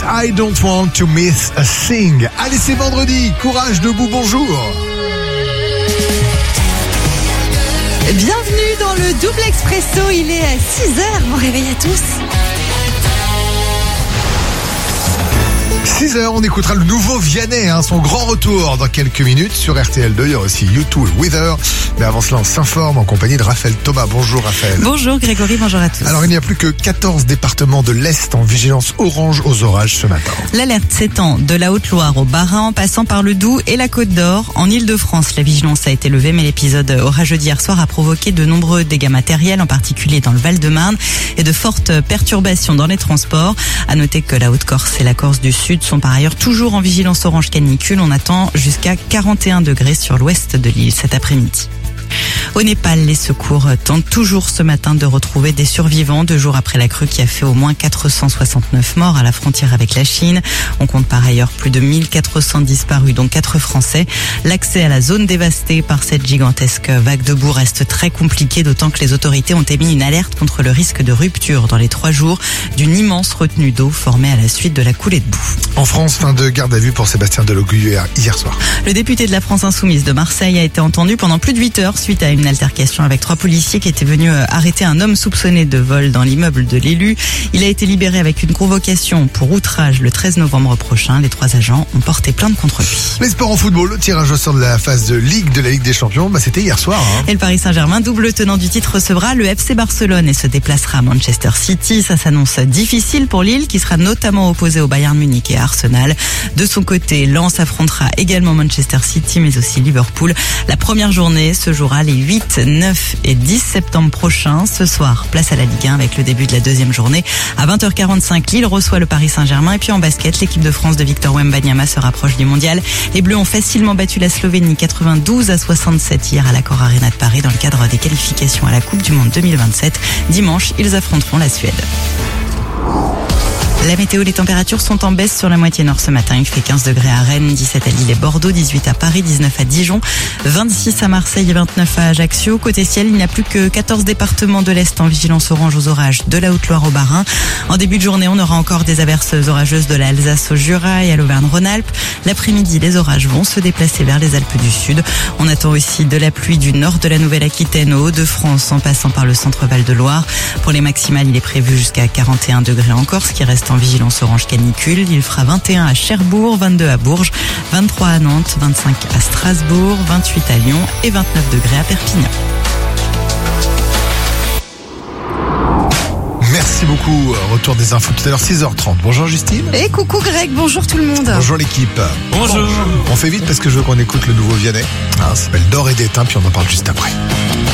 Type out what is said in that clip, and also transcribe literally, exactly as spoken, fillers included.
I don't want to miss a thing. Allez, c'est vendredi. Courage, debout, bonjour. Bienvenue dans le double expresso. Il est à six heures. Bon réveil à tous. six heures, on écoutera le nouveau Vianney, hein, son grand retour dans quelques minutes sur R T L deux. Il y aura aussi U deux et Wither. Mais avant cela, on s'informe en compagnie de Raphaël Thomas. Bonjour Raphaël. Bonjour Grégory, bonjour à tous. Alors, il n'y a plus que quatorze départements de l'Est en vigilance orange aux orages ce matin. L'alerte s'étend de la Haute-Loire au Bas-Rhin en passant par le Doubs et la Côte d'Or. En Île-de-France, la vigilance a été levée, mais l'épisode orageux d'hier soir a provoqué de nombreux dégâts matériels, en particulier dans le Val-de-Marne, et de fortes perturbations dans les transports. À noter que la Haute-Corse et la Corse du Sud sont par ailleurs toujours en vigilance orange canicule. On attend jusqu'à quarante et un degrés sur l'ouest de l'île cet après-midi. Au Népal, les secours tentent toujours ce matin de retrouver des survivants deux jours après la crue qui a fait au moins quatre cent soixante-neuf morts à la frontière avec la Chine. On compte par ailleurs plus de mille quatre cents disparus, dont quatre Français. L'accès à la zone dévastée par cette gigantesque vague de boue reste très compliqué, d'autant que les autorités ont émis une alerte contre le risque de rupture dans les trois jours d'une immense retenue d'eau formée à la suite de la coulée de boue. En France, fin de garde à vue pour Sébastien Delogu hier soir. Le député de la France Insoumise de Marseille a été entendu pendant plus de huit heures suite à une altercation avec trois policiers qui étaient venus arrêter un homme soupçonné de vol dans l'immeuble de l'élu. Il a été libéré avec une convocation pour outrage le treize novembre prochain. Les trois agents ont porté plainte contre lui. Les sports en football, le tirage au sort de la phase de Ligue de la Ligue des Champions, bah c'était hier soir. Hein. Et le Paris Saint-Germain, double tenant du titre, recevra le F C Barcelone et se déplacera à Manchester City. Ça s'annonce difficile pour Lille, qui sera notamment opposé au Bayern Munich et à Arsenal. De son côté, Lens affrontera également Manchester City, mais aussi Liverpool. La première journée se jouera les huit, neuf et dix septembre prochains. Ce soir, place à la Ligue un avec le début de la deuxième journée. À vingt heures quarante-cinq, Lille reçoit le Paris Saint-Germain. Et puis en basket, l'équipe de France de Victor Wembanyama se rapproche du mondial. Les Bleus ont facilement battu la Slovénie quatre-vingt-douze à soixante-sept hier à l'Accor Arena de Paris dans le cadre des qualifications à la Coupe du Monde deux mille vingt-sept. Dimanche, ils affronteront la Suède. La météo, les températures sont en baisse sur la moitié nord ce matin. Il fait quinze degrés à Rennes, dix-sept à Lille et Bordeaux, dix-huit à Paris, dix-neuf à Dijon, vingt-six à Marseille et vingt-neuf à Ajaccio. Côté ciel, il n'y a plus que quatorze départements de l'Est en vigilance orange aux orages de la Haute-Loire au Bas-Rhin. En début de journée, on aura encore des averses orageuses de l'Alsace au Jura et à l'Auvergne-Rhône-Alpes. L'après-midi, les orages vont se déplacer vers les Alpes du Sud. On attend aussi de la pluie du nord de la Nouvelle-Aquitaine au Hauts-de-France en passant par le centre Val-de-Loire. Pour les maximales, il est prévu jusqu'à quarante et un degrés en Corse, qui reste en vigilance orange canicule. Il fera vingt et un à Cherbourg, vingt-deux à Bourges, vingt-trois à Nantes, vingt-cinq à Strasbourg, vingt-huit à Lyon et vingt-neuf degrés à Perpignan. Merci beaucoup. Retour des infos tout à l'heure, six heures trente. Bonjour Justine. Et coucou Greg, bonjour tout le monde. Bonjour l'équipe. Bonjour. Bon, on fait vite parce que je veux qu'on écoute le nouveau Vianney. Ah, ça s'appelle D'or et d'étain, puis on en parle juste après.